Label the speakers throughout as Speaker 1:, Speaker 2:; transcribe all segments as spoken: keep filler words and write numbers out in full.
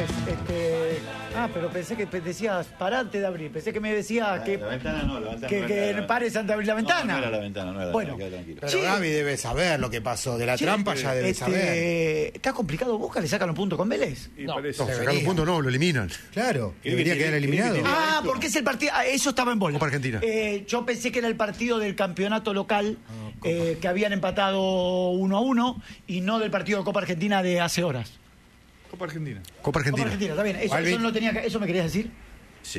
Speaker 1: tenés. Este... Ah, pero pensé que decías, pará antes de abrir. Pensé que me decías que...
Speaker 2: La ventana no, la ventana
Speaker 1: que,
Speaker 2: no.
Speaker 1: Que
Speaker 2: la...
Speaker 1: pares antes de abrir la ventana.
Speaker 2: No, no era la ventana, no era la
Speaker 1: bueno,
Speaker 2: ventana, tranquilo.
Speaker 3: Pero
Speaker 1: sí.
Speaker 3: Gaby debe saber lo que pasó. De la
Speaker 1: Sí,
Speaker 3: trampa ya debe
Speaker 1: este,
Speaker 3: saber.
Speaker 1: ¿Está complicado Boca? ¿Le sacan un punto con Vélez?
Speaker 4: Y
Speaker 1: No.
Speaker 4: parece.
Speaker 5: No, sacar un punto no, lo eliminan.
Speaker 3: Claro,
Speaker 2: ¿Qué
Speaker 3: debería
Speaker 2: que
Speaker 3: quedar
Speaker 2: tiene-
Speaker 3: eliminado.
Speaker 2: qué que tiene-
Speaker 1: Ah,
Speaker 2: esto?
Speaker 1: porque es el partido... ah, eso estaba en bola.
Speaker 5: Copa Argentina.
Speaker 1: Eh, yo pensé que era el partido del campeonato local, eh, que habían empatado uno a uno, y no del partido de Copa Argentina de hace horas.
Speaker 4: Copa Argentina.
Speaker 5: Copa
Speaker 1: Copa
Speaker 5: Argentina.
Speaker 1: Argentina, está bien. Eso,
Speaker 3: Albi.
Speaker 1: eso no lo tenía que- ¿Eso me querías decir?
Speaker 2: Sí.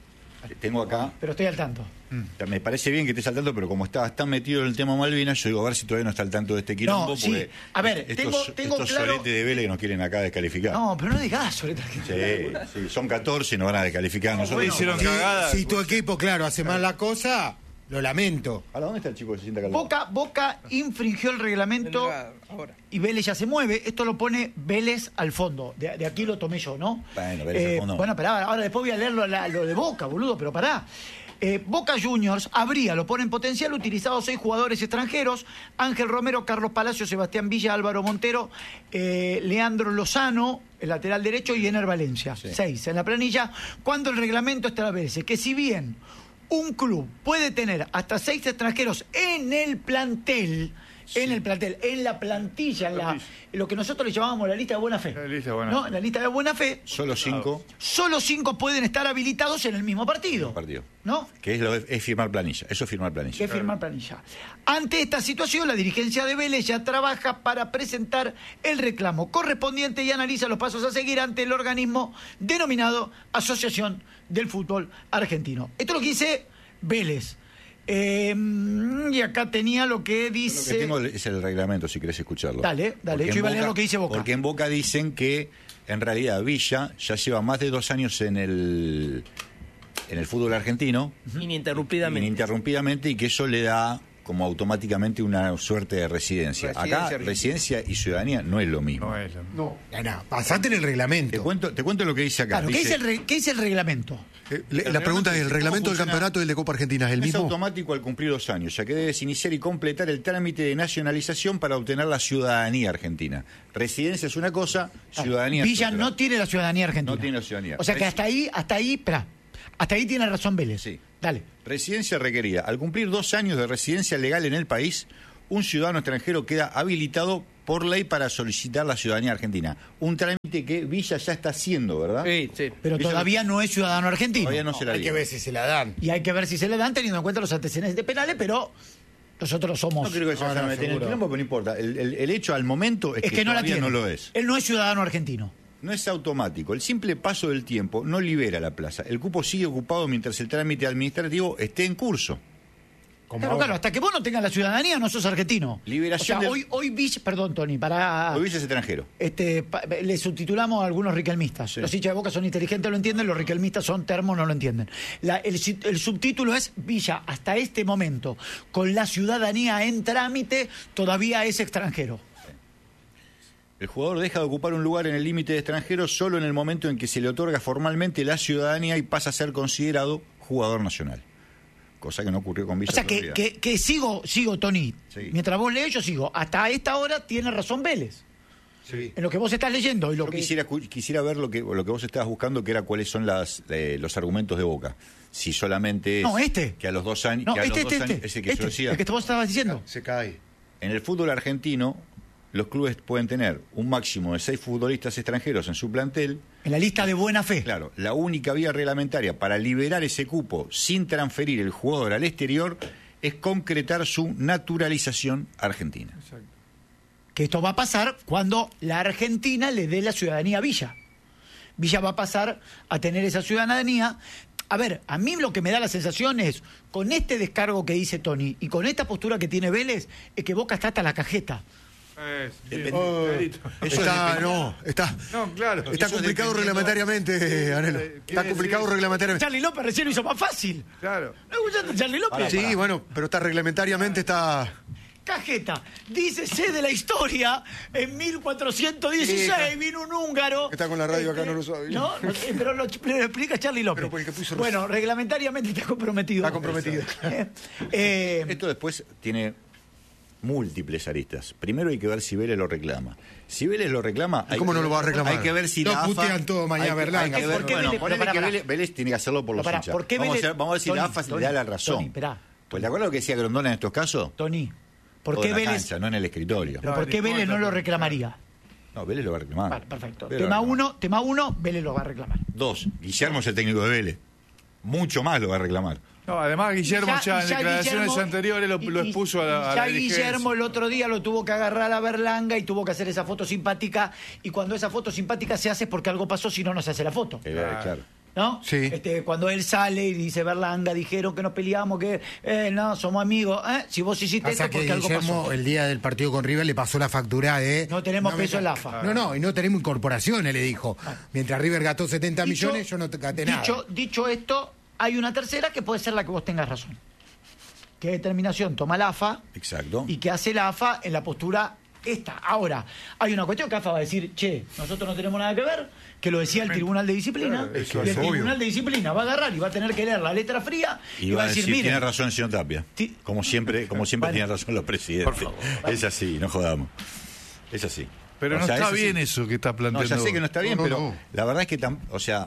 Speaker 2: Tengo acá.
Speaker 1: Pero estoy al tanto.
Speaker 2: Me parece bien que estés al tanto, pero como estabas tan metido en el tema Malvinas, yo digo a ver si todavía no está al tanto de este quilombo.
Speaker 1: No, sí.
Speaker 2: Porque
Speaker 1: A ver,
Speaker 2: estos,
Speaker 1: tengo- tengo
Speaker 2: estos
Speaker 1: claro-
Speaker 2: soletes de Vélez que nos quieren acá descalificar.
Speaker 1: No, pero no digas sobre
Speaker 2: Sí, sí, son catorce y nos van a descalificar. Nosotros
Speaker 4: bueno, hicieron
Speaker 3: Si,
Speaker 4: cagada.
Speaker 3: si tu equipo, claro, hace mal la cosa, lo lamento.
Speaker 2: Ahora, ¿dónde está el chico que se sienta acá?
Speaker 1: Boca, Boca infringió el reglamento
Speaker 6: Ahora.
Speaker 1: y Vélez ya se mueve. Esto lo pone Vélez al fondo. De, de aquí lo tomé yo, ¿no?
Speaker 2: Bueno, Vélez al fondo.
Speaker 1: Bueno, pará, ahora después voy a leer lo, la- lo de Boca, boludo, pero pará. Eh, Boca Juniors habría, lo pone en potencial, utilizado seis jugadores extranjeros: Ángel Romero, Carlos Palacio, Sebastián Villa, Álvaro Montero, eh, Leandro Lozano, el lateral derecho, y Ener Valencia.
Speaker 2: Sí.
Speaker 1: Seis en la planilla, cuando el reglamento establece que si bien un club puede tener hasta seis extranjeros en el plantel, en el plantel, en la plantilla, en la, lo que nosotros le llamábamos la lista de buena fe.
Speaker 4: La lista de buena
Speaker 1: ¿no?
Speaker 4: fe.
Speaker 1: La lista de buena fe,
Speaker 2: Solo cinco
Speaker 1: solo cinco pueden estar habilitados en el mismo partido.
Speaker 2: partidos.
Speaker 1: ¿No?
Speaker 2: Que es, lo, es firmar planilla. Eso es firmar planilla.
Speaker 1: Que firmar planilla. Ante esta situación, la dirigencia de Vélez ya trabaja para presentar el reclamo correspondiente y analiza los pasos a seguir ante el organismo denominado Asociación del Fútbol Argentino. Esto es lo que dice Vélez. Eh, y acá tenía lo que
Speaker 2: Lo
Speaker 1: dice...
Speaker 2: que tengo es el reglamento, si querés escucharlo.
Speaker 1: Dale, dale,
Speaker 2: Porque
Speaker 1: yo
Speaker 2: en
Speaker 1: iba a leer
Speaker 2: Boca-
Speaker 1: lo que dice Boca.
Speaker 2: Porque en Boca dicen que, en realidad, Villa ya lleva más de dos años en el, en el fútbol argentino,
Speaker 6: Ininterrumpidamente.
Speaker 2: ininterrumpidamente, y que eso le da como automáticamente una suerte de residencia.
Speaker 6: Residencia
Speaker 2: Acá,
Speaker 6: argentina.
Speaker 2: residencia y ciudadanía no es lo mismo.
Speaker 4: No es lo
Speaker 5: No.
Speaker 3: No, no, pasate en el
Speaker 2: Te
Speaker 3: reglamento.
Speaker 2: cuento, te cuento lo que dice acá.
Speaker 1: Claro, ¿qué
Speaker 2: Dice,
Speaker 1: dice, el re- ¿qué dice el reglamento?
Speaker 5: Eh, le-
Speaker 2: El
Speaker 5: la pregunta es, ¿el
Speaker 2: reglamento,
Speaker 5: reglamento
Speaker 2: ¿cómo
Speaker 5: del
Speaker 2: funciona?
Speaker 5: campeonato y el de Copa Argentina es el
Speaker 2: es
Speaker 5: mismo?
Speaker 2: automático al cumplir dos años, ya que debes iniciar y completar el trámite de nacionalización para obtener la ciudadanía argentina. Residencia es una cosa, ciudadanía es
Speaker 1: Villa
Speaker 2: otra.
Speaker 1: no tiene la ciudadanía argentina.
Speaker 2: No tiene la ciudadanía.
Speaker 1: O sea que
Speaker 2: Resi-
Speaker 1: hasta ahí, hasta ahí, espera, hasta ahí tiene razón Vélez.
Speaker 2: Sí.
Speaker 1: Dale.
Speaker 2: Residencia requerida. Al cumplir dos años de residencia legal en el país, un ciudadano extranjero queda habilitado por ley para solicitar la ciudadanía argentina. Un trámite que Villa ya está haciendo, ¿verdad?
Speaker 6: Sí, sí.
Speaker 1: Pero
Speaker 2: Villa-
Speaker 1: todavía no es ciudadano argentino.
Speaker 2: Todavía no se la
Speaker 3: Hay
Speaker 2: dio.
Speaker 3: que ver si se la dan.
Speaker 1: Y hay que ver si se le dan teniendo en cuenta los antecedentes penales, pero nosotros somos...
Speaker 2: No creo que se vaya
Speaker 3: No,
Speaker 2: a
Speaker 3: no,
Speaker 2: meter en el
Speaker 3: seguro.
Speaker 2: quilombo, pero no importa. El, el- el hecho al momento es,
Speaker 1: es
Speaker 2: que,
Speaker 1: que no la
Speaker 2: todavía
Speaker 1: tiene.
Speaker 2: no lo es.
Speaker 1: Él no es ciudadano argentino.
Speaker 2: No es automático. El simple paso del tiempo no libera la plaza. El cupo sigue ocupado mientras el trámite administrativo esté en curso.
Speaker 3: Como
Speaker 1: Claro,
Speaker 3: ahora.
Speaker 1: claro, hasta que vos no tengas la ciudadanía no sos argentino.
Speaker 2: Liberación
Speaker 1: O sea,
Speaker 2: del-
Speaker 1: hoy, hoy Villa, perdón, Tony, para...
Speaker 2: Hoy Villa es extranjero.
Speaker 1: Este, pa- le subtitulamos a algunos riquelmistas.
Speaker 2: Sí.
Speaker 1: Los hinchas de Boca son inteligentes, lo entienden, los riquelmistas son termos, no lo entienden. La- el, si- el subtítulo es: Villa, hasta este momento, con la ciudadanía en trámite, todavía es extranjero.
Speaker 2: El jugador deja de ocupar un lugar en el límite de extranjero solo en el momento en que se le otorga formalmente la ciudadanía y pasa a ser considerado jugador nacional. Cosa que no ocurrió con Villa.
Speaker 1: O sea, que,
Speaker 2: todavía.
Speaker 1: que, que sigo, sigo, Tony.
Speaker 2: Sí.
Speaker 1: Mientras vos lees, yo sigo. Hasta esta hora tiene razón Vélez.
Speaker 5: Sí.
Speaker 1: En lo que vos estás leyendo y lo
Speaker 2: Yo
Speaker 1: que...
Speaker 2: quisiera, cu- quisiera ver lo que, lo que vos estabas buscando, que era cuáles son las, eh, los argumentos de Boca. Si solamente es
Speaker 1: No, este.
Speaker 2: que a los dos años,
Speaker 1: No,
Speaker 2: que a
Speaker 1: este,
Speaker 2: los dos
Speaker 1: este,
Speaker 2: años,
Speaker 1: este.
Speaker 2: ese que
Speaker 1: este,
Speaker 2: yo decía.
Speaker 1: el que vos estabas diciendo.
Speaker 5: Se cae.
Speaker 2: En el fútbol argentino, los clubes pueden tener un máximo de seis futbolistas extranjeros en su plantel.
Speaker 1: En la lista de buena fe.
Speaker 2: Claro, la única vía reglamentaria para liberar ese cupo sin transferir el jugador al exterior es concretar su naturalización argentina.
Speaker 4: Exacto.
Speaker 1: Que esto va a pasar cuando la Argentina le dé la ciudadanía a Villa. Villa va a pasar a tener esa ciudadanía. A ver, a mí lo que me da la sensación es, con este descargo que dice Tony y con esta postura que tiene Vélez, es que Boca está hasta la cajeta.
Speaker 4: Es, bien,
Speaker 5: Oh,
Speaker 4: clarito.
Speaker 2: Eso
Speaker 5: está,
Speaker 2: es
Speaker 5: no, está,
Speaker 4: No, claro.
Speaker 5: está
Speaker 2: Eso
Speaker 5: complicado
Speaker 2: dependiendo-
Speaker 5: reglamentariamente, Anelo.
Speaker 4: quiere
Speaker 5: Está complicado
Speaker 4: decir-
Speaker 5: reglamentariamente.
Speaker 1: Charlie López recién lo hizo más fácil.
Speaker 4: Claro.
Speaker 1: ¿No escuchaste a Charlie López?
Speaker 5: Sí, bueno, pero está reglamentariamente, está...
Speaker 1: Cajeta, dícese de la historia, en mil cuatrocientos dieciséis
Speaker 5: Sí,
Speaker 1: vino un húngaro.
Speaker 5: Está con la radio acá, no lo sabe.
Speaker 1: No, no sé, pero lo, lo explica Charlie López.
Speaker 5: Pero por el que puso-
Speaker 1: Bueno, reglamentariamente está comprometido.
Speaker 5: Está comprometido.
Speaker 1: Eh,
Speaker 2: Esto después tiene múltiples aristas. Primero hay que ver si Vélez lo reclama. Si Vélez lo reclama...
Speaker 5: ¿Y cómo no lo va a reclamar?
Speaker 2: Hay que ver si
Speaker 3: No
Speaker 2: la AFA...
Speaker 3: putean todo mañana
Speaker 2: hay que-
Speaker 3: Berlanga.
Speaker 2: hay que ver-
Speaker 1: ¿Por qué
Speaker 2: bueno,
Speaker 1: Vélez-
Speaker 2: ponele
Speaker 1: pero pará,
Speaker 2: que
Speaker 1: pará.
Speaker 2: Vélez, Vélez tiene que hacerlo por los
Speaker 1: Pará,
Speaker 2: hinchas.
Speaker 1: ¿por qué
Speaker 2: vamos, a,
Speaker 1: Vélez-
Speaker 2: ver- vamos a ver si
Speaker 1: Tony,
Speaker 2: la AFA
Speaker 1: Tony,
Speaker 2: le da la razón.
Speaker 1: Tony, esperá.
Speaker 2: Pues ¿te acuerdas lo que decía Grondona en estos casos?
Speaker 1: Tony, ¿por
Speaker 2: Todo
Speaker 1: qué
Speaker 2: en la
Speaker 1: Vélez,
Speaker 2: cancha, no en el escritorio.
Speaker 1: pero
Speaker 4: No,
Speaker 1: ¿por qué
Speaker 4: no
Speaker 1: Vélez
Speaker 4: importa,
Speaker 1: no lo
Speaker 4: pero-
Speaker 1: reclamaría?
Speaker 2: No, Vélez lo va a reclamar.
Speaker 1: Vale, perfecto.
Speaker 2: Vélez lo
Speaker 1: Tema
Speaker 2: va a reclamar.
Speaker 1: uno, tema uno, Vélez lo va a reclamar.
Speaker 2: Dos, Guillermo es el técnico de Vélez. Mucho más lo va a reclamar.
Speaker 4: No, además Guillermo
Speaker 1: Y
Speaker 4: ya,
Speaker 1: y
Speaker 4: en declaraciones
Speaker 1: Guillermo-
Speaker 4: anteriores lo,
Speaker 1: y-
Speaker 4: lo
Speaker 1: y-
Speaker 4: expuso a la,
Speaker 1: y
Speaker 4: a
Speaker 1: ya
Speaker 4: la dirigencia.
Speaker 1: Guillermo el otro día lo tuvo que agarrar a Berlanga y tuvo que hacer esa foto simpática, y cuando esa foto simpática se hace es porque algo pasó, si no, no se hace la foto.
Speaker 2: Eh,
Speaker 4: Claro.
Speaker 2: claro.
Speaker 1: ¿No?
Speaker 5: Sí.
Speaker 1: Este, cuando él sale y dice Berlanga, dijeron que nos peleamos, que eh, no, somos amigos. ¿eh? Si vos hiciste
Speaker 3: Pasa
Speaker 1: esto
Speaker 3: que
Speaker 1: porque algo
Speaker 3: Guillermo,
Speaker 1: pasó.
Speaker 3: el día del partido con River, le pasó la factura de...
Speaker 1: No tenemos
Speaker 3: me
Speaker 1: peso
Speaker 3: ca-
Speaker 1: en la AFA.
Speaker 3: No, no, y no tenemos incorporaciones, le dijo. Mientras River gastó setenta
Speaker 1: Dicho-
Speaker 3: millones, yo no te gasté nada.
Speaker 1: dicho, dicho esto, hay una tercera que puede ser la que vos tengas razón. ¿Qué determinación toma la AFA?
Speaker 2: Exacto.
Speaker 1: Y qué hace la AFA en la postura esta. Ahora, hay una cuestión que AFA va a decir, che, nosotros no tenemos nada que ver, que lo decía el Tribunal de Disciplina,
Speaker 4: Claro, eso
Speaker 1: y el
Speaker 5: es obvio.
Speaker 1: Tribunal de Disciplina va a agarrar y va a tener que leer la letra fría
Speaker 2: Y va a decir,
Speaker 1: miren,
Speaker 2: tiene razón el señor Tapia.
Speaker 1: Ti-
Speaker 2: Como siempre, como siempre
Speaker 1: Bueno.
Speaker 2: tienen razón los presidentes. Es así, no jodamos. Es así.
Speaker 4: Pero
Speaker 2: O
Speaker 4: no
Speaker 2: sea,
Speaker 4: está
Speaker 2: es así.
Speaker 4: bien eso que está
Speaker 2: No,
Speaker 4: planteando.
Speaker 2: ya sé que no está bien,
Speaker 5: No, no,
Speaker 2: pero
Speaker 5: no.
Speaker 2: la verdad es que, tam- o sea,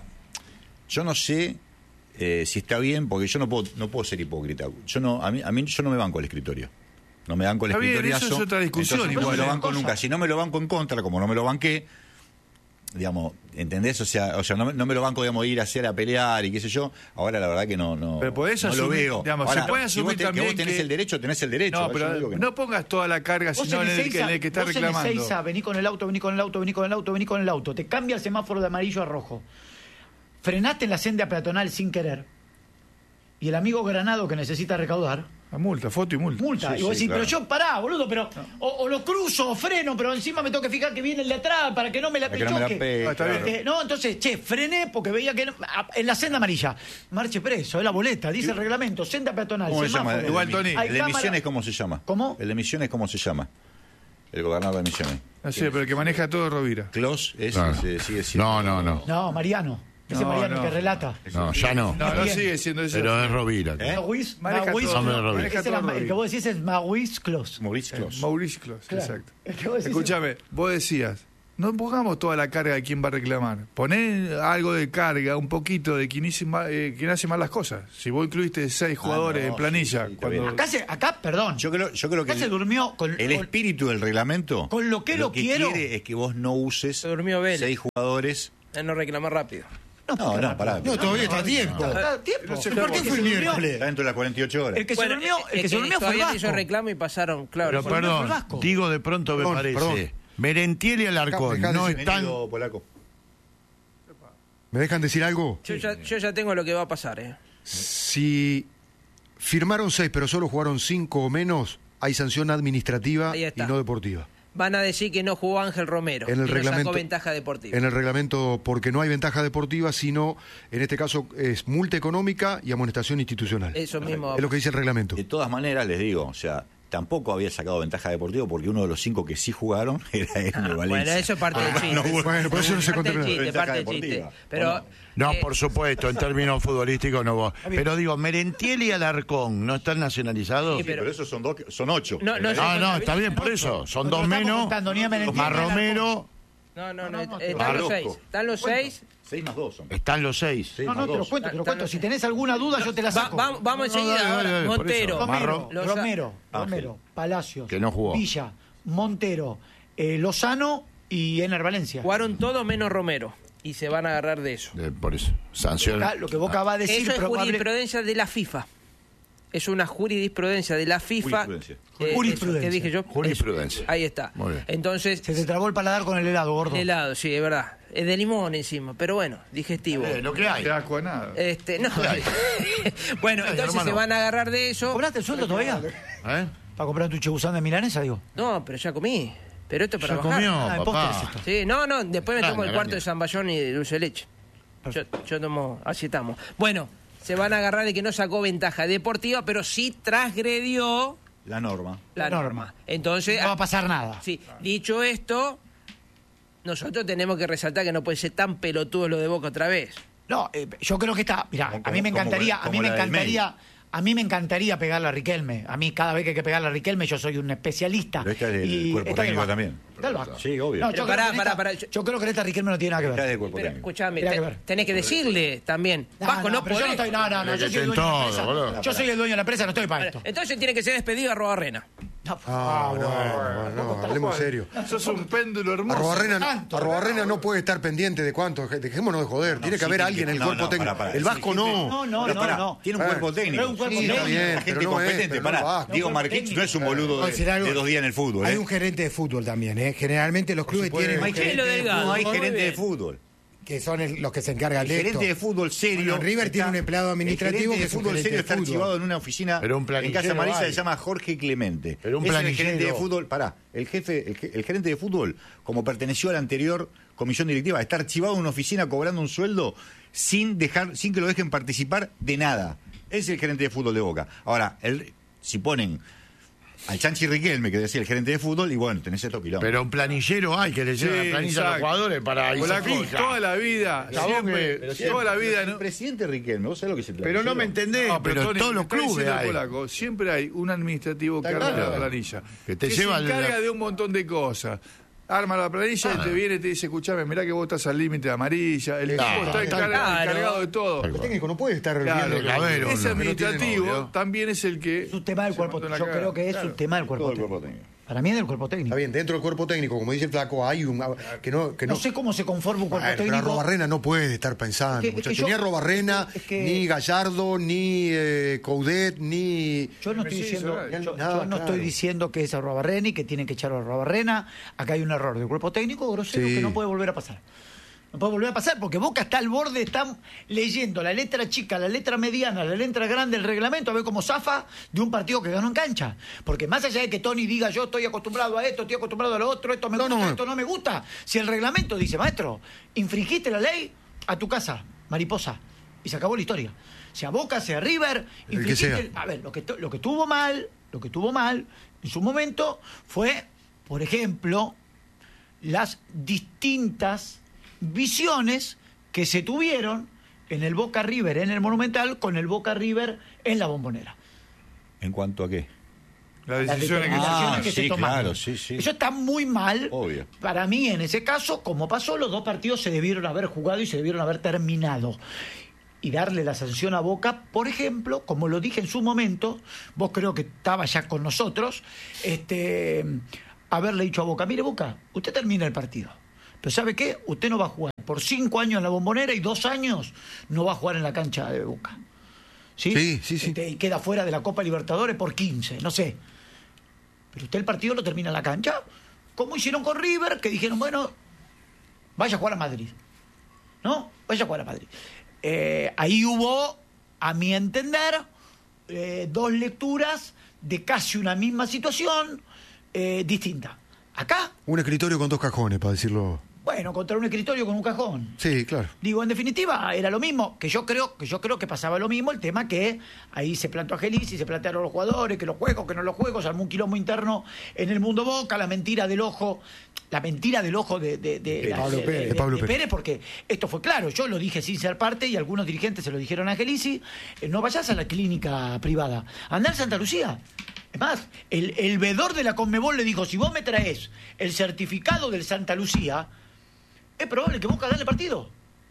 Speaker 2: yo no sé eh, si está bien, porque yo no puedo, no puedo ser hipócrita. Yo no, a mí, a mí yo no me banco el escritorio. No me banco el
Speaker 4: Está bien,
Speaker 2: escritoriazo.
Speaker 4: eso es otra discusión
Speaker 2: Entonces, no
Speaker 4: igual,
Speaker 2: me lo
Speaker 4: ¿eh?
Speaker 2: banco
Speaker 1: Cosa.
Speaker 2: nunca. Si no me lo banco en contra, como no me lo banqué, digamos, ¿entendés? O sea, o sea no, me- no me lo banco, digamos, ir a hacer a pelear y qué sé yo. Ahora la verdad que no, no,
Speaker 4: Pero podés
Speaker 2: no lo
Speaker 4: asumir,
Speaker 2: veo.
Speaker 4: digamos,
Speaker 2: Ahora,
Speaker 4: se puede
Speaker 2: si vos
Speaker 4: asumir
Speaker 2: te- que
Speaker 4: también
Speaker 2: vos tenés
Speaker 4: que-
Speaker 2: el derecho, tenés el derecho.
Speaker 4: No,
Speaker 2: yo
Speaker 4: pero
Speaker 2: digo que
Speaker 4: no pongas toda la carga,
Speaker 1: Vos
Speaker 4: sino
Speaker 1: en
Speaker 4: en el, que- en el que está
Speaker 1: vos en
Speaker 4: reclamando.
Speaker 1: Ezeiza, vení con el auto, vení con el auto, vení con el auto, vení con el auto. Te cambia el semáforo de amarillo a rojo. Frenaste en la senda peatonal sin querer. Y el amigo Granado que necesita recaudar,
Speaker 4: La multa, foto y multa.
Speaker 1: multa.
Speaker 2: Sí,
Speaker 1: y vos
Speaker 2: sí,
Speaker 1: decís,
Speaker 2: claro.
Speaker 1: pero yo pará, boludo, pero o, o lo cruzo o freno, pero encima me tengo que fijar que viene el de atrás para que no me la
Speaker 2: Para que no me la
Speaker 1: choque.
Speaker 2: pegue,
Speaker 4: Ah, está
Speaker 2: claro.
Speaker 4: bien.
Speaker 1: Eh, no, entonces, che, frené porque veía que no- a- en la senda amarilla. Marche preso, es la boleta, dice el reglamento, senda peatonal,
Speaker 2: ¿Cómo se llama?
Speaker 1: semáforo.
Speaker 2: El
Speaker 4: Igual,
Speaker 2: de-
Speaker 4: Tony.
Speaker 2: El
Speaker 1: Hay
Speaker 2: de
Speaker 1: cámara-
Speaker 2: Misiones, ¿cómo se llama?
Speaker 1: ¿Cómo?
Speaker 2: El de Misiones, ¿cómo se llama? El gobernador de Misiones.
Speaker 4: No sé, pero el que maneja todo es Rovira.
Speaker 2: Clos es,
Speaker 6: Claro.
Speaker 2: ese sigue siendo.
Speaker 6: No, no, no.
Speaker 1: No, Mariano. Ese
Speaker 4: No,
Speaker 1: Mariano
Speaker 4: no.
Speaker 1: que relata.
Speaker 6: No, ya no.
Speaker 4: No, no
Speaker 1: Bien.
Speaker 4: sigue siendo eso.
Speaker 6: Pero es Rovira.
Speaker 2: ¿Eh?
Speaker 1: Maurice,
Speaker 4: Maneja
Speaker 1: Maurice
Speaker 4: todo,
Speaker 1: Clos.
Speaker 6: maneja
Speaker 1: Ese
Speaker 4: todo
Speaker 1: era- el
Speaker 4: Rovira.
Speaker 1: que vos decís es Maurice Clos.
Speaker 2: Maurice
Speaker 4: Eh,
Speaker 2: Clos.
Speaker 4: Maurice Clos,
Speaker 1: Claro.
Speaker 4: exacto.
Speaker 1: El que vos decís-
Speaker 4: Escúchame, vos decías, no pongamos toda la carga de quien va a reclamar. Poné algo de carga, un poquito de quien, hice ma- eh, quien hace mal las cosas. Si vos incluiste seis jugadores
Speaker 2: no,
Speaker 4: en planilla,
Speaker 2: sí, sí, está
Speaker 4: cuando...
Speaker 2: bien.
Speaker 1: Acá, se, acá, perdón.
Speaker 2: Yo creo, yo creo que
Speaker 1: Acá se
Speaker 2: el,
Speaker 1: durmió con,
Speaker 2: el
Speaker 1: con-
Speaker 2: espíritu del reglamento.
Speaker 1: con lo que lo quiero.
Speaker 2: quiere es que vos no uses
Speaker 7: Se durmió Vélez.
Speaker 2: seis jugadores.
Speaker 7: En no reclamar rápido.
Speaker 2: No, no, pará.
Speaker 3: No, todavía está a tiempo.
Speaker 1: Está tiempo.
Speaker 4: No sé
Speaker 1: ¿Por qué
Speaker 3: ¿Por qué
Speaker 1: se
Speaker 3: fue el
Speaker 1: durmió?
Speaker 3: miércoles?
Speaker 2: Está dentro de las cuarenta y ocho horas.
Speaker 1: El que
Speaker 7: Bueno,
Speaker 1: se durmió, el
Speaker 7: eh,
Speaker 1: que se
Speaker 7: eh,
Speaker 1: durmió fue el
Speaker 7: todavía no hizo
Speaker 1: Vasco.
Speaker 7: reclamo y pasaron, claro.
Speaker 6: Pero
Speaker 1: por el
Speaker 6: perdón,
Speaker 1: Vasco.
Speaker 6: digo de pronto me
Speaker 5: Perdón,
Speaker 6: parece.
Speaker 5: perdón.
Speaker 6: Merentiel y Alarcón
Speaker 5: Acá,
Speaker 6: no
Speaker 5: dejá de
Speaker 6: están.
Speaker 2: Bienvenido, polaco.
Speaker 5: ¿Me dejan decir algo?
Speaker 7: Yo ya, yo ya tengo lo que va a pasar, ¿eh?
Speaker 5: Si firmaron seis, pero solo jugaron cinco o menos, hay sanción administrativa
Speaker 7: Ahí
Speaker 5: y
Speaker 7: está.
Speaker 5: no deportiva.
Speaker 7: Van a decir que no jugó Ángel Romero.
Speaker 5: En el
Speaker 7: y no
Speaker 5: reglamento-
Speaker 7: sacó ventaja deportiva.
Speaker 5: En el reglamento, porque no hay ventaja deportiva, sino, en este caso, es multa económica y amonestación institucional.
Speaker 7: Eso mismo.
Speaker 5: Es lo que dice el reglamento.
Speaker 2: De todas maneras, les digo, o sea, tampoco había sacado ventaja deportiva porque uno de los cinco que sí jugaron era él de
Speaker 7: Ah,
Speaker 2: Valencia.
Speaker 7: bueno, eso es parte del chiste.
Speaker 2: no, bueno,
Speaker 5: Bueno, por eso no se
Speaker 7: parte del
Speaker 5: controla.
Speaker 7: chiste,
Speaker 2: Ventaja
Speaker 7: parte del chiste.
Speaker 2: deportiva.
Speaker 7: Pero,
Speaker 2: ¿O
Speaker 6: No,
Speaker 7: eh,
Speaker 6: por supuesto, en términos futbolísticos no vos. Pero digo, Merentiel y Alarcón no están nacionalizados.
Speaker 7: Sí,
Speaker 2: Sí, pero esos son dos, son ocho.
Speaker 7: No, no,
Speaker 6: No, no, está bien por eso. Son
Speaker 1: No
Speaker 6: dos
Speaker 1: estamos
Speaker 6: menos.
Speaker 1: contando ni a Merentiel
Speaker 6: Más
Speaker 1: ni a Alarcón.
Speaker 6: Romero.
Speaker 7: No, no, no,
Speaker 1: No, no,
Speaker 7: eh, están
Speaker 2: Barrosco.
Speaker 7: los seis. Están los seis.
Speaker 2: Seis más dos son.
Speaker 6: Están los seis.
Speaker 2: Seis
Speaker 1: No,
Speaker 2: más
Speaker 1: no, te lo
Speaker 2: dos.
Speaker 1: cuento, te lo
Speaker 7: Está-
Speaker 1: cuento. Si tenés alguna duda, yo te la
Speaker 7: Va-
Speaker 1: saco.
Speaker 7: va- vamos
Speaker 6: No, no,
Speaker 7: enseguida.
Speaker 6: dale,
Speaker 7: ahora.
Speaker 6: dale, dale, por
Speaker 7: Montero.
Speaker 6: eso.
Speaker 1: Romero,
Speaker 7: Los-
Speaker 1: Romero,
Speaker 2: Ángel.
Speaker 1: Romero, Palacios,
Speaker 6: Que no jugó.
Speaker 1: Villa, Montero, eh, Lozano y Ener Valencia.
Speaker 7: Jugaron todos menos Romero. Y se van a agarrar de eso.
Speaker 6: Eh, por eso. Sanción.
Speaker 1: Acá, lo que Boca va a decir
Speaker 7: Eso es
Speaker 1: probable-
Speaker 7: jurisprudencia de la FIFA. Es una jurisprudencia de la FIFA.
Speaker 2: Jurisprudencia.
Speaker 7: Eh,
Speaker 1: Jurisprudencia.
Speaker 7: eso, ¿qué dije yo?
Speaker 6: Jurisprudencia.
Speaker 7: Eso. Ahí está.
Speaker 6: Muy bien.
Speaker 7: Entonces,
Speaker 1: Se te trabó el paladar con el helado, gordo.
Speaker 7: el helado, sí, es verdad. Es de limón encima, pero bueno, digestivo.
Speaker 6: Eh, lo que hay.
Speaker 4: No te asco a nada.
Speaker 7: Este, no. bueno,
Speaker 6: Ay,
Speaker 7: entonces
Speaker 6: hermano.
Speaker 7: se van a agarrar de eso.
Speaker 1: ¿Cobraste el sueldo todavía?
Speaker 6: ¿Eh?
Speaker 1: ¿Para comprar tu chebusán de milanesa, digo?
Speaker 7: No, pero ya comí. Pero esto es para
Speaker 6: Ya
Speaker 7: bajar.
Speaker 6: comió,
Speaker 1: Ah, el
Speaker 6: papá.
Speaker 1: postre es esto.
Speaker 7: Sí, no, no, después me
Speaker 6: Araña,
Speaker 7: tomo el cuarto
Speaker 6: araña.
Speaker 7: de zamballón y de dulce de leche. Yo, yo tomo, así estamos. Bueno, se van a agarrar de que no sacó ventaja deportiva, pero sí transgredió
Speaker 2: La norma.
Speaker 7: la
Speaker 1: La
Speaker 7: norma.
Speaker 1: norma.
Speaker 7: Entonces,
Speaker 1: No va a pasar nada.
Speaker 7: sí, dicho esto, nosotros tenemos que resaltar que no puede ser tan pelotudo lo de Boca otra vez.
Speaker 1: No, eh, yo creo que está. Mirá,
Speaker 2: Como-
Speaker 1: a mí me
Speaker 2: como-
Speaker 1: encantaría,
Speaker 2: como
Speaker 1: a mí me
Speaker 2: la del
Speaker 1: encantaría, A mí me encantaría pegarle a Riquelme. A mí cada vez que hay que pegarle a Riquelme yo soy un especialista.
Speaker 2: Pero está del
Speaker 1: y
Speaker 2: cuerpo
Speaker 1: está en el
Speaker 2: técnico
Speaker 1: banco.
Speaker 2: también.
Speaker 1: Está en el banco.
Speaker 2: Sí, obvio.
Speaker 1: No,
Speaker 7: Pero
Speaker 1: yo,
Speaker 7: pará,
Speaker 1: creo que en
Speaker 7: pará,
Speaker 1: esta-
Speaker 7: pará, yo-
Speaker 1: yo creo que en esta Riquelme no tiene nada que
Speaker 2: Está
Speaker 1: ver.
Speaker 2: del cuerpo
Speaker 7: Pero,
Speaker 2: técnico.
Speaker 7: escuchame,
Speaker 1: Mirá
Speaker 7: te-
Speaker 1: que ver.
Speaker 7: tenés que decirle también.
Speaker 1: No,
Speaker 7: Vasco,
Speaker 1: no,
Speaker 7: no,
Speaker 1: pero yo no
Speaker 7: podés.
Speaker 1: estoy, no, no, no, yo
Speaker 6: Que
Speaker 1: soy el
Speaker 6: te
Speaker 1: dueño de la
Speaker 6: todo,
Speaker 1: empresa.
Speaker 6: boludo.
Speaker 1: Yo soy el dueño de la empresa, no estoy para
Speaker 7: Bueno,
Speaker 1: esto.
Speaker 7: entonces tiene que ser despedido a Robarrena.
Speaker 1: No, por
Speaker 5: Ah,
Speaker 1: favor.
Speaker 5: no, no, no, hablemos en serio.
Speaker 4: Sos un péndulo hermoso.
Speaker 5: Arrobarrena,
Speaker 1: tanto,
Speaker 5: Arrobarrena no puede estar pendiente de cuánto. Dejémonos de joder. Tiene que
Speaker 2: sí,
Speaker 5: haber
Speaker 2: tiene
Speaker 5: alguien
Speaker 2: que-
Speaker 5: en el
Speaker 2: no,
Speaker 5: cuerpo
Speaker 2: no,
Speaker 5: técnico.
Speaker 2: pará, pará.
Speaker 5: El Vasco
Speaker 2: Sí,
Speaker 5: no.
Speaker 1: No, no,
Speaker 2: Pero
Speaker 1: no,
Speaker 2: pará,
Speaker 1: no.
Speaker 2: tiene un
Speaker 5: Eh,
Speaker 2: cuerpo técnico.
Speaker 1: pero un cuerpo
Speaker 5: Sí, está
Speaker 1: técnico.
Speaker 5: bien,
Speaker 2: La gente
Speaker 5: pero no es,
Speaker 2: competente,
Speaker 5: pero no
Speaker 2: pará.
Speaker 5: el Vasco.
Speaker 2: Diego
Speaker 1: No,
Speaker 2: Marquich
Speaker 1: técnico.
Speaker 2: no es un boludo
Speaker 3: Voy a
Speaker 2: de,
Speaker 3: decir algo.
Speaker 2: de dos días en el fútbol.
Speaker 3: Hay
Speaker 2: ¿eh?
Speaker 3: un gerente de fútbol también, ¿eh? Generalmente los clubes
Speaker 5: supuesto.
Speaker 3: tienen
Speaker 2: No hay
Speaker 3: un
Speaker 7: Marcelo
Speaker 3: gerente de
Speaker 7: Delgado.
Speaker 2: no hay
Speaker 7: Muy
Speaker 2: gerente
Speaker 7: bien.
Speaker 2: de fútbol.
Speaker 3: que son el- los que se encargan
Speaker 2: El
Speaker 3: de esto.
Speaker 2: gerente de fútbol serio.
Speaker 3: Bueno, River tiene
Speaker 2: está-
Speaker 3: un empleado administrativo
Speaker 2: el gerente
Speaker 3: que
Speaker 2: de
Speaker 3: es un
Speaker 2: fútbol
Speaker 3: gerente
Speaker 2: serio
Speaker 3: de
Speaker 2: está
Speaker 3: fútbol.
Speaker 2: archivado en una oficina
Speaker 6: Pero un
Speaker 2: en
Speaker 6: planillero
Speaker 2: Casa Marisa,
Speaker 6: hay.
Speaker 2: se llama Jorge Clemente.
Speaker 6: Pero un
Speaker 2: es el
Speaker 6: planillero.
Speaker 2: gerente de fútbol, pará, el jefe, el, ge- el gerente de fútbol, como perteneció a la anterior comisión directiva, está archivado en una oficina cobrando un sueldo sin dejar, sin que lo dejen participar de nada. Es el gerente de fútbol de Boca. Ahora, el, si ponen al Chanchi Riquelme, que decía el gerente de fútbol, y bueno, tenés estos kilómetros.
Speaker 6: Pero un planillero hay que le lleva
Speaker 4: Sí,
Speaker 6: la planilla a los
Speaker 4: exacto.
Speaker 6: jugadores para ahí se
Speaker 4: Polaco,
Speaker 6: fija.
Speaker 4: toda la vida,
Speaker 6: Chabón
Speaker 4: siempre,
Speaker 6: que-
Speaker 4: toda la vida,
Speaker 2: el
Speaker 4: ¿no?
Speaker 2: presidente Riquelme, ¿vos sabés lo que es el
Speaker 6: Pero no me entendés,
Speaker 4: No,
Speaker 6: pero,
Speaker 4: Tony,
Speaker 6: todos
Speaker 4: me
Speaker 6: los
Speaker 4: está
Speaker 6: clubes
Speaker 4: diciendo el
Speaker 6: hay.
Speaker 4: polaco, siempre hay un administrativo que
Speaker 6: Está
Speaker 4: arma
Speaker 6: claro.
Speaker 4: la planilla.
Speaker 6: Que te
Speaker 4: se
Speaker 6: lleva
Speaker 4: encarga
Speaker 6: la-
Speaker 4: de un montón de cosas. Arma la planilla y te viene y te dice, escuchame, mirá que vos estás al límite de amarilla. El
Speaker 6: Claro,
Speaker 4: tipo está
Speaker 6: está
Speaker 4: encargado,
Speaker 7: claro.
Speaker 4: encargado de todo.
Speaker 5: El técnico no puede estar
Speaker 4: Claro,
Speaker 5: viendo.
Speaker 6: a ver,
Speaker 4: ese
Speaker 6: no, no
Speaker 4: administrativo
Speaker 6: tiene novio.
Speaker 4: también es el que...
Speaker 1: Es un tema del
Speaker 4: se
Speaker 1: cuerpo
Speaker 4: manda una
Speaker 1: Yo
Speaker 4: cagada.
Speaker 1: creo que es
Speaker 4: Claro.
Speaker 1: un tema del cuerpo
Speaker 2: Todo el
Speaker 1: técnico.
Speaker 2: cuerpo técnico.
Speaker 1: Para mí es del cuerpo técnico.
Speaker 5: Está bien, dentro del cuerpo técnico, como dice el flaco, hay un que no que
Speaker 1: No
Speaker 5: no,
Speaker 1: sé cómo se conforma un cuerpo
Speaker 5: Bueno, pero
Speaker 1: técnico.
Speaker 5: Arrobarrena no puede estar pensando,
Speaker 1: Es que- es que
Speaker 5: muchachos.
Speaker 1: yo-
Speaker 5: Ni Arrobarrena,
Speaker 1: es que-
Speaker 5: ni Gallardo, ni eh, Coudet, ni
Speaker 1: Yo no estoy
Speaker 4: Sí,
Speaker 1: diciendo,
Speaker 4: sí,
Speaker 1: yo,
Speaker 5: nada,
Speaker 1: yo no
Speaker 5: claro.
Speaker 1: estoy diciendo que es Arrobarrena y que tienen que echar a Arrobarrena. Acá hay un error del cuerpo técnico grosero
Speaker 5: Sí.
Speaker 1: que no puede volver a pasar. No puede volver a pasar porque Boca está al borde, está leyendo la letra chica, la letra mediana, la letra grande del reglamento a ver cómo zafa de un partido que ganó en cancha. Porque más allá de que Tony diga yo estoy acostumbrado a esto, estoy acostumbrado a lo otro, esto me
Speaker 5: No,
Speaker 1: gusta,
Speaker 5: no.
Speaker 1: esto no me gusta. Si el reglamento dice, maestro, infringiste la ley, a tu casa, mariposa. Y se acabó la historia. Sea Boca, sea River,
Speaker 5: El que
Speaker 1: infringiste
Speaker 5: sea.
Speaker 1: el- a ver, lo que, tu- lo que tuvo mal, lo que tuvo mal en su momento fue, por ejemplo, las distintas visiones que se tuvieron en el Boca River, en el Monumental, con el Boca River en la Bombonera.
Speaker 2: ¿En cuanto a qué?
Speaker 4: Las
Speaker 1: Las
Speaker 4: decisiones que
Speaker 1: determinaciones
Speaker 2: Ah,
Speaker 1: que se
Speaker 2: sí,
Speaker 1: tomaron.
Speaker 2: claro, sí, sí.
Speaker 1: Eso está muy mal.
Speaker 2: Obvio.
Speaker 1: Para mí, en ese caso, como pasó, los dos partidos se debieron haber jugado y se debieron haber terminado. Y darle la sanción a Boca, por ejemplo, como lo dije en su momento, vos creo que estaba ya con nosotros, este, haberle dicho a Boca, mire Boca, usted termina el partido. Pero ¿sabe qué? Usted no va a jugar por cinco años en la Bombonera y dos años no va a jugar en la cancha de Boca. ¿Sí?
Speaker 5: Sí, sí, sí.
Speaker 1: Este, y queda fuera de la Copa Libertadores por quince, no sé. Pero usted el partido lo termina en la cancha, como hicieron con River, que dijeron, bueno, vaya a jugar a Madrid. ¿No? Vaya a jugar a Madrid. Eh, ahí hubo, a mi entender, eh, dos lecturas de casi una misma situación eh, distinta. Acá,
Speaker 5: un escritorio con dos cajones, para decirlo.
Speaker 1: bueno, contra un escritorio con un cajón.
Speaker 5: Sí, claro.
Speaker 1: Digo, en definitiva, era lo mismo, que yo creo que yo creo que pasaba lo mismo, el tema que ahí se plantó a Gelisi, se plantearon los jugadores, que los juegos, que no los juegos, se armó un quilombo interno en el mundo Boca, la mentira del ojo, la mentira del ojo de, de, de,
Speaker 5: De
Speaker 1: la-
Speaker 5: Pablo
Speaker 1: de-
Speaker 5: Pérez.
Speaker 1: de-
Speaker 5: De Pablo
Speaker 1: de
Speaker 5: Pérez.
Speaker 1: Pérez, porque esto fue claro, yo lo dije sin ser parte y algunos dirigentes se lo dijeron a Gelisi, eh, no vayas a la clínica privada, andá en Santa Lucía. Es más, el, el vedor de la Conmebol le dijo, si vos me traes el certificado del Santa Lucía, es probable que Boca gane el partido.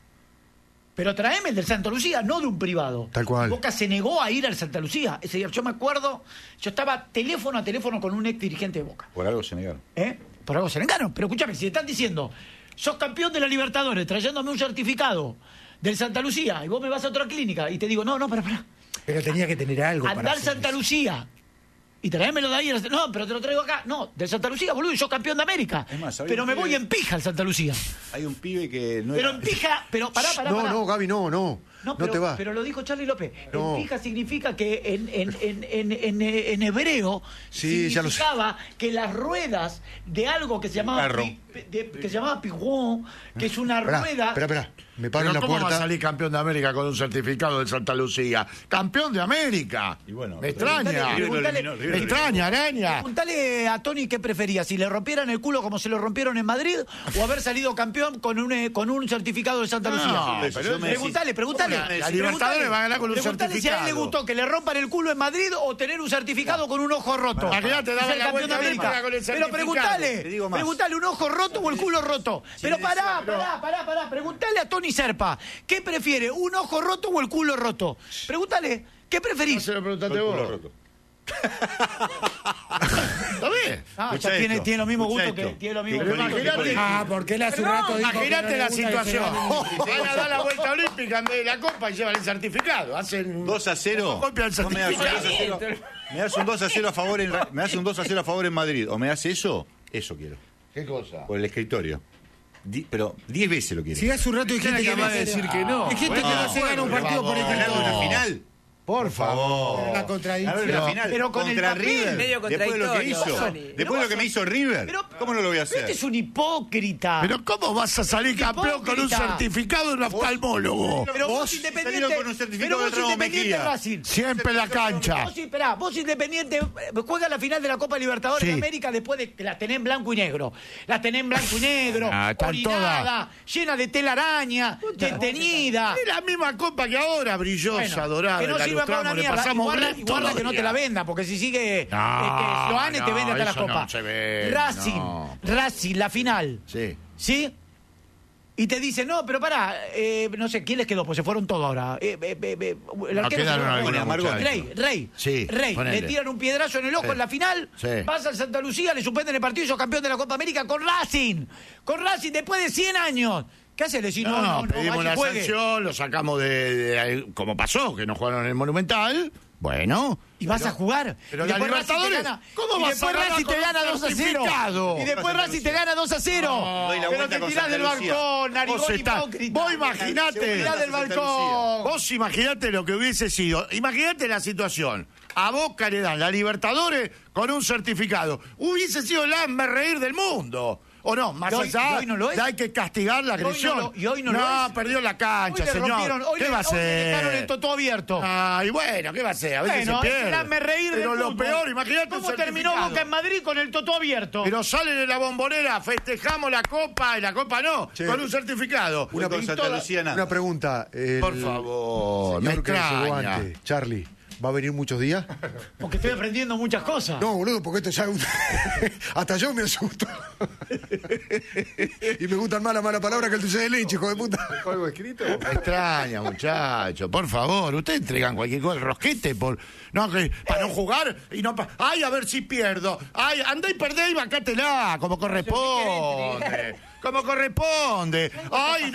Speaker 1: Pero traeme el del Santa Lucía, no de un privado.
Speaker 5: Tal cual.
Speaker 1: Boca se negó a ir al Santa Lucía. Ese día, yo me acuerdo, yo estaba teléfono a teléfono con un ex dirigente de Boca.
Speaker 2: Por algo se negaron.
Speaker 1: ¿Eh? Por algo se le engaron. Pero escúchame, si están diciendo, sos campeón de la Libertadores, trayéndome un certificado del Santa Lucía, y vos me vas a otra clínica, y te digo, no, no, para, para.
Speaker 3: Pero tenía que tener algo para
Speaker 1: Andar
Speaker 3: hacer
Speaker 1: Santa
Speaker 3: eso.
Speaker 1: Lucía. Y traémelo de ahí. No, pero te lo traigo acá. No, del Santa Lucía, boludo, y sos campeón de América.
Speaker 2: Es más, ¿sabés
Speaker 1: pero me
Speaker 2: qué?
Speaker 1: voy en pija al Santa Lucía.
Speaker 2: Hay un pibe que no
Speaker 1: Pero
Speaker 2: era-
Speaker 1: en pija, pero pará, pará,
Speaker 5: no,
Speaker 1: pará.
Speaker 5: no, Gaby, no, no.
Speaker 1: No,
Speaker 5: No,
Speaker 1: pero,
Speaker 5: te va.
Speaker 1: pero lo dijo Charlie López.
Speaker 5: No.
Speaker 1: En pija significa que en, en, en, en, en, en hebreo
Speaker 5: Sí, ya lo sé.
Speaker 1: significaba que las ruedas de algo que se llamaba
Speaker 2: Carro.
Speaker 1: pi- de- que se llamaba pijuón, que es una
Speaker 5: Esperá,
Speaker 1: rueda.
Speaker 5: espera, espera. Me paro
Speaker 6: Pero
Speaker 5: en la
Speaker 6: ¿cómo va a
Speaker 5: puerta.
Speaker 6: salir campeón de América con un certificado de Santa Lucía? ¡Campeón de América!
Speaker 2: Y bueno,
Speaker 6: me
Speaker 2: pero-
Speaker 6: extraña.
Speaker 1: River lo
Speaker 2: eliminó,
Speaker 6: Me
Speaker 2: River lo
Speaker 6: extraña, araña.
Speaker 1: Preguntale a Tony qué prefería, si le rompieran el culo como se lo rompieron en Madrid o haber salido campeón con un, eh, con un certificado de Santa
Speaker 6: No,
Speaker 1: Lucía.
Speaker 2: pero eso me decís-
Speaker 1: Preguntale, preguntale. Preguntale.
Speaker 6: La Libertadores va a ganar con un
Speaker 1: Preguntale
Speaker 6: certificado.
Speaker 1: si a él le gustó que le rompan el culo en Madrid o tener un certificado con un ojo roto.
Speaker 6: Imagínate,
Speaker 1: Y
Speaker 6: daba
Speaker 1: ser
Speaker 6: la
Speaker 1: campeón
Speaker 6: vuelta
Speaker 1: de América.
Speaker 6: olímpica con el
Speaker 1: Pero
Speaker 6: certificado.
Speaker 1: preguntale,
Speaker 2: Te digo más.
Speaker 1: preguntale un ojo roto o el culo roto. Pero
Speaker 2: le
Speaker 1: pará,
Speaker 2: decía,
Speaker 1: pará, pará, pará. Preguntale a Tony Serpa, ¿qué prefiere, un ojo roto o el culo roto? Preguntale, ¿qué preferís?
Speaker 6: Se lo preguntaste
Speaker 2: Con el culo
Speaker 6: vos.
Speaker 2: roto.
Speaker 6: ¿Está bien?
Speaker 1: Ah,
Speaker 2: Escuchá
Speaker 1: ya tiene,
Speaker 2: esto,
Speaker 1: tiene lo mismo
Speaker 2: escuchá
Speaker 1: gusto que
Speaker 2: esto.
Speaker 1: tiene lo mismo
Speaker 2: Que
Speaker 1: gusto
Speaker 2: con-
Speaker 1: que-
Speaker 6: imagínate-
Speaker 3: Ah, porque él hace un rato dijo que no
Speaker 6: Imagínate
Speaker 3: le
Speaker 6: la
Speaker 3: gusta que se
Speaker 6: situación.
Speaker 3: gane.
Speaker 6: Van a dar la vuelta olímpica en vez de la copa y llevan el certificado. Hacen
Speaker 2: dos a cero.
Speaker 6: Copian el
Speaker 2: Vos me das un
Speaker 6: certificado.
Speaker 2: dos a cero. Me das un dos a cero a favor en Ra- me das un dos a cero a favor en Madrid. O me das eso, eso quiero.
Speaker 6: ¿Qué cosa?
Speaker 2: Por el escritorio. Di- pero diez veces lo quiero.
Speaker 3: Si hace un rato dijiste que
Speaker 4: acaba
Speaker 3: no
Speaker 4: de
Speaker 3: se-
Speaker 4: decir que no.
Speaker 3: Dijiste que no se gana un partido por
Speaker 2: ¿Ganar
Speaker 3: escritorio.
Speaker 2: una final?
Speaker 3: Por favor. La
Speaker 2: Ganar
Speaker 3: contradicción.
Speaker 2: una final
Speaker 1: pero con
Speaker 2: contra
Speaker 1: el papel.
Speaker 2: River.
Speaker 7: Medio
Speaker 2: Después de lo que
Speaker 7: contradictorio,
Speaker 2: hizo.
Speaker 7: Sony.
Speaker 2: Después de lo que me hizo River.
Speaker 1: Pero-
Speaker 2: ¿Cómo no lo voy a
Speaker 1: Este
Speaker 2: hacer?
Speaker 1: es un hipócrita.
Speaker 6: Pero ¿cómo vas a salir campeón con un
Speaker 1: Hipócrita.
Speaker 6: certificado de un oftalmólogo?
Speaker 1: Pero vos,
Speaker 2: Vos
Speaker 1: independiente,
Speaker 2: salieron con un certificado
Speaker 1: pero vos
Speaker 2: de Ramos
Speaker 1: independiente
Speaker 2: Mejía.
Speaker 1: Racing.
Speaker 6: Siempre en la cancha.
Speaker 1: Vos, esperá, vos Independiente eh, juega la final de la Copa Libertadores
Speaker 6: Sí.
Speaker 1: de América después de que la tenés en blanco y negro. La tenés en blanco y negro,
Speaker 6: Ah, están
Speaker 1: orinada, llena de telaraña, detenida.
Speaker 6: Es la misma copa que ahora, brillosa,
Speaker 1: Bueno,
Speaker 6: dorada.
Speaker 1: que no
Speaker 6: la
Speaker 1: sirva para una
Speaker 6: lustramos, le
Speaker 1: mierda. Y
Speaker 6: pasamos
Speaker 1: guarda, y
Speaker 6: Brett
Speaker 1: guarda
Speaker 6: todos
Speaker 1: que no
Speaker 6: los
Speaker 1: te la
Speaker 6: días.
Speaker 1: venda, porque si sigue
Speaker 6: No,
Speaker 1: eh, que Sloane te
Speaker 6: no,
Speaker 1: vende hasta la
Speaker 6: eso no
Speaker 1: copa.
Speaker 6: se vende,
Speaker 1: Racing,
Speaker 6: no.
Speaker 1: Racing, la final.
Speaker 6: Sí.
Speaker 1: ¿Sí? Y te dicen, no, pero pará, eh, no sé, ¿quién les quedó? Pues se fueron todos ahora. Eh, eh, eh, eh, el
Speaker 6: No,
Speaker 1: arquero se
Speaker 6: quedaron
Speaker 1: fue.
Speaker 6: algunos
Speaker 2: Margot.
Speaker 6: muchachos.
Speaker 1: Rey, Rey,
Speaker 6: Sí,
Speaker 1: Rey,
Speaker 6: ponele.
Speaker 1: le tiran un piedrazo en el ojo
Speaker 6: Sí.
Speaker 1: en la final,
Speaker 6: Sí.
Speaker 1: pasa al Santa Lucía, le suspenden el partido y sos campeón de la Copa América con Racing, con Racing después de cien años. ¿Qué hace? Le decís,
Speaker 6: No,
Speaker 1: no, no, no,
Speaker 6: pedimos
Speaker 1: vaya y
Speaker 6: la
Speaker 1: juegue.
Speaker 6: sanción, lo sacamos de, de ahí, como pasó, que no jugaron en el Monumental. Bueno.
Speaker 1: Y vas a jugar.
Speaker 6: pero
Speaker 1: y
Speaker 6: la
Speaker 1: después Racing te
Speaker 6: Libertadores,
Speaker 1: gana.
Speaker 6: ¿cómo
Speaker 1: y
Speaker 6: vas
Speaker 1: después
Speaker 6: a ganar
Speaker 1: Racing
Speaker 6: con
Speaker 1: te
Speaker 6: un
Speaker 1: gana dos a cero.
Speaker 6: certificado?
Speaker 1: Y después Racing te gana dos a cero.
Speaker 2: doy la
Speaker 1: Pero
Speaker 2: vuelta
Speaker 1: te
Speaker 2: con
Speaker 1: tirás
Speaker 2: Santa
Speaker 1: del
Speaker 2: Lucía.
Speaker 1: balcón, narigón
Speaker 6: Vos, estás-
Speaker 1: hipócrita.
Speaker 6: vos imaginate.
Speaker 1: Te tirás del
Speaker 2: Santa
Speaker 1: balcón.
Speaker 6: Vos imaginate lo que hubiese sido. Imagínate la situación. A Boca le dan la Libertadores con un certificado. Hubiese sido el hazme reír del mundo. ¿O no? Más
Speaker 1: Y hoy-
Speaker 6: allá
Speaker 1: y hoy no lo es.
Speaker 6: de hay que castigar la
Speaker 1: Y hoy no
Speaker 6: agresión.
Speaker 1: lo- y hoy no lo es.
Speaker 6: perdió la cancha,
Speaker 1: Hoy le
Speaker 6: señor.
Speaker 1: rompieron, hoy
Speaker 6: ¿Qué
Speaker 1: le,
Speaker 6: va a
Speaker 1: hoy le dejaron el
Speaker 6: hacer?
Speaker 1: totó abierto.
Speaker 6: Ay, bueno, ¿qué va a hacer? A veces
Speaker 1: Bueno,
Speaker 6: se
Speaker 1: es
Speaker 6: pierde.
Speaker 1: el hazme reír del
Speaker 6: Pero lo
Speaker 1: fútbol.
Speaker 6: peor, imagínate un
Speaker 1: ¿Cómo terminó
Speaker 6: certificado.
Speaker 1: Boca en Madrid con el totó abierto?
Speaker 6: Pero salen en la bombonera, festejamos la copa y la copa no,
Speaker 5: Che.
Speaker 6: con un certificado.
Speaker 2: Una con
Speaker 6: Y
Speaker 2: Santa
Speaker 6: toda-
Speaker 2: Lucía nada.
Speaker 5: Una pregunta. el
Speaker 6: Por favor, me
Speaker 5: señor que llegó
Speaker 6: extraña.
Speaker 5: antes, Charlie, ¿va a venir muchos días?
Speaker 1: Porque estoy aprendiendo muchas cosas.
Speaker 5: No, boludo, porque esto ya... Hasta yo me asusto. Y me gustan más la mala palabra que el dulce de leche, hijo de puta.
Speaker 4: ¿Algo escrito?
Speaker 6: Me extraña, muchacho. Por favor, ustedes entregan cualquier cosa, el rosquete, por no, que, para no jugar y no pa- ay, a ver si pierdo. Ay, andá y perdé y bancátela, como corresponde. Como corresponde. Ay, no.